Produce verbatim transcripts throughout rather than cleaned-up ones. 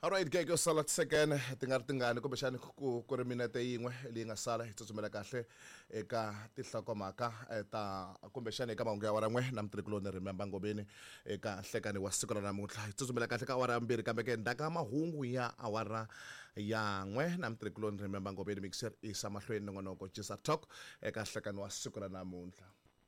Alright, ke ke sala second tinga tingane kumbe xani ku ku ri minete yin'we leyi nga sala hi tsutsumela kahle eka tinhlokomhaka ta kumbe xani eka mahungu ya awara n'we na mutirhikuloni Remember Ngobeni eka nhlekani wa siku ra namuntlha hi tsutsumela kahle ka awara ya mbirhi kambe ke ndaka mahungu ya awara ya n'we na mutirhikuloni Remember Ngobeni mixer isa mahlweni nongonoko Jisa Talk eka nhlekani wa siku ra namuntlha.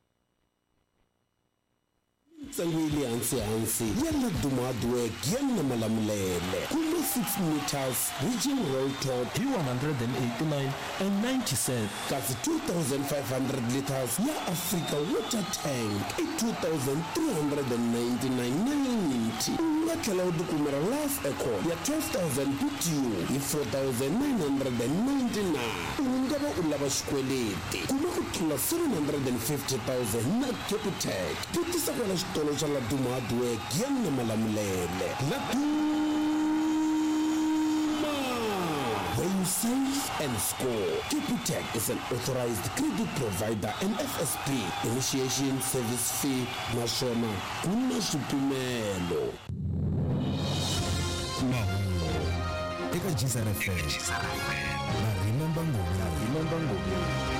Tsangwili hansi hansi yalla dumadwe gyanna malamulele kuma six meters region road top P one eighty-nine and ninety cent kasi two thousand five hundred liters ya Africa water tank i two thousand three hundred ninety-nine nanyinti ngathela udukumera life eco ya twelve thousand B T U i four thousand nine hundred ninety-nine ungaba ulava xikweleti kuma ku tlula seven hundred fifty thousand na Capitec pitisa kwala xitolo xa la dumadwe gyanna malamulele la where you save and score. Capitec is an authorized credit provider and F S P. Initiation service fee national. Kuna swipimelo. Mahungu eka Jisa F M. Na Remember Ngobeni. Remember Ngobeni.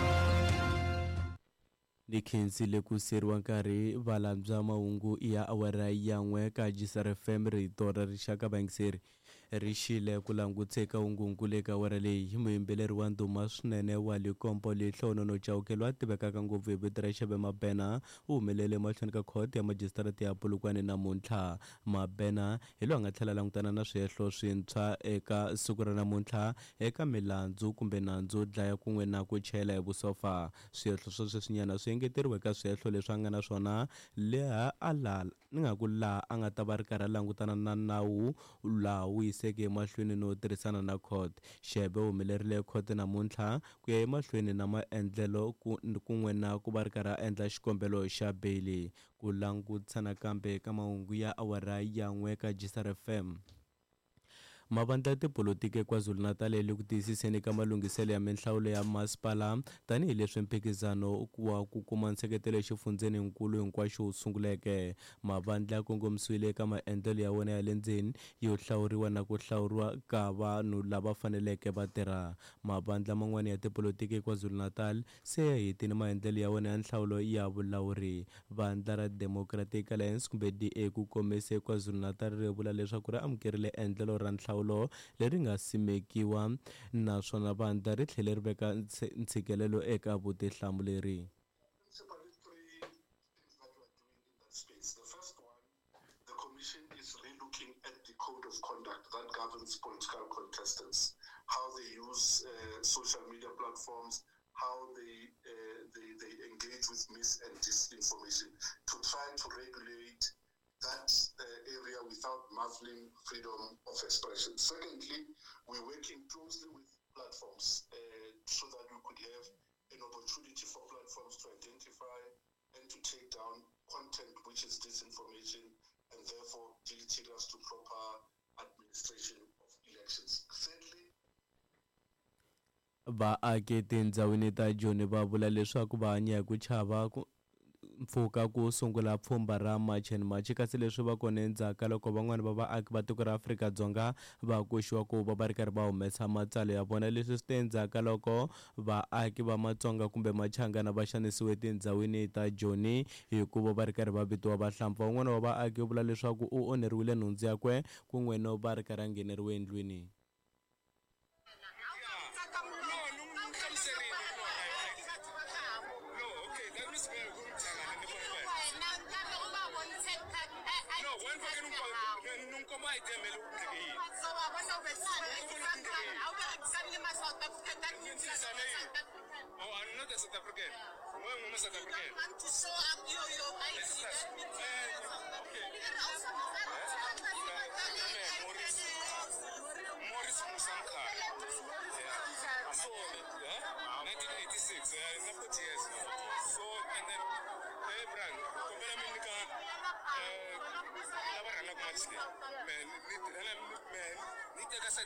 Nikhensile ku seriwa nkarhi valambya mahungu ya awara ya n'we ka Jisa F M rito ra rixaka bangiseri rixile ku languteka ungungule eka awara leyi muyimbeleri wa ndhuma swinene wa Likompo Lehlono no Chaukelwa tivekaka ngopfu hi vito ra Xebe Mabena u humelele mahlweni ka court ya magistrate ya Polokwane namuntlha. Mabena hi lo nga tlhela langutana na swihehlo swintshwa eka siku ra namuntlha eka milandzu kumbe nandzu dlaya kun'we na ku chela hi vusofa. Swihehlo swo sweswinyana swi engeteriwe ka swihehlo leswi a nga na swona leha a lala ni nga ku laha a nga ta va ri karhi a langutana na nawu laha wu yiseke emahlweni no tirhisana na court. Xebe humelerile court namuntlha ku ya emahlweni na maendlelo kun'we na ku va ri karhi a endla xikombelo xa bail ku langutisana kambe ka mahungu ya awara ya n'we ka Jisa F M. Mavandla ya tipolitiki eKwaZulu-Natal le ku tiyisiseni ka malunghiselo ya minhlawulo ya masipala tanihi leswi mphikizano wa ku kuma nseketelo exifundzeninkulu hinkwaxo wu sunguleke. Mavandla ya kongomisiwile eka maendlelo ya wona ya le ndzeni yo hlawuriwa na ku hlawuriwa ka vanhu lava faneleke va tirha. Mavandla man'wana ya tipolitiki eKwaZulu-Natal se ya hetile maendlelo ya wona ya nhlawulo ya vulawuri. Vandla ra Democratic Alliance kumbe D A ku komise eKwaZulu-Natal ri vula leswaku ri amukerile endlelo ra nhlawulo leri nga simekiwa naswona vandla ri tlhele ri veka ntshikelelo eka vutihlamuleri. Principally three things that we're doing in that space. The first one, the commission is relooking at the code of conduct that governs political contestants, how they use uh, social media platforms, how they, uh, they they engage with mis and disinformation to try to regulate that uh, area without muzzling freedom of expression. Secondly, we're working closely with platforms uh, so that we could have an opportunity for platforms to identify and to take down content which is disinformation and therefore deleterious us to proper administration of elections. Thirdly, vaaki tindzawini ta Joni va vula leswaku va hanya hi ku chava ku mpfuka ku sungula pfhumba ra March and March kasi leswi va kona endzhaku loko van'wana va vaaki va tiko ra Afrika-Dzonga va koxiwa ku va va ri karhi va humesa matsalo ya vona. Leswi swi ta endzhaku loko vaaki va Matsonga kumbe Machangana va xanisiwe tindzawini ta Joni hikuva va ri karhi va vitiwa vahlampfa. Van'wana va vaaki vula leswaku u onheriwile nhundzu yakwe kun'we no va ri karhi a ngheneriwe endlwini. Oh, I'm not a South African. Why am I South African? You want to show up your your identity. Morris Musamka. Yeah. So, nineteen eighty-six. Uh, not forty years. So, and then, hey, Brand, compare me with uh, never run up much. Man, man, need to